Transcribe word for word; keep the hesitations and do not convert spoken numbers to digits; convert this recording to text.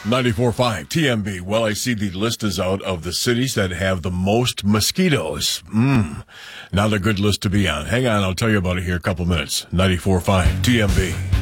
ninety-four point five T M B. Well, I see the list is out of the cities that have the most mosquitoes. Mmm. Not a good list to be on. Hang on, I'll tell you about it here in a couple minutes. ninety-four point five T M B.